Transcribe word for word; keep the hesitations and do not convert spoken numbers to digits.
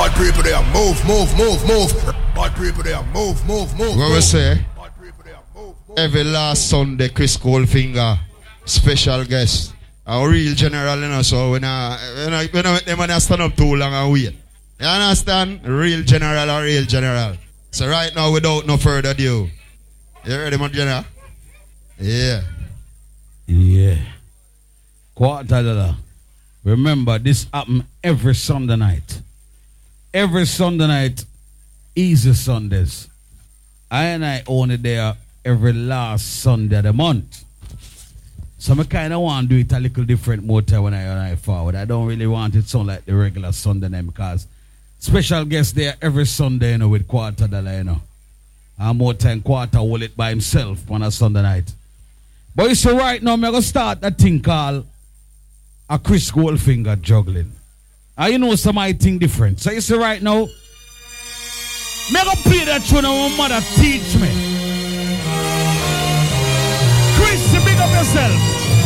Bad people there, move, move, move, move. Bad people there, move, move, move. What we say? Every last Sunday, Chris Goldfinger, special guest. A real general, you know, so when I, when I, when I, them when stand up too long and wait. You understand? Real general or real general. So right now, without no further ado, you ready, my general? Yeah. Yeah. Quarter dollar. Remember, this happen every Sunday night. Every Sunday night, easy Sundays. I and I own it there every last Sunday of the month. So I kind of want to do it a little different more time when I, when I forward. I don't really want it to sound like the regular Sunday name because special guest there every Sunday, you know, with Quarter Dollar, you know. And more time Quarter hold it by himself on a Sunday night. But you see right now, I'm going to start a thing called a Chris Goldfinger juggling. And you know some I think different. So you see right now, I'm going to play that tune my mother teach me. Chris, big up yourself.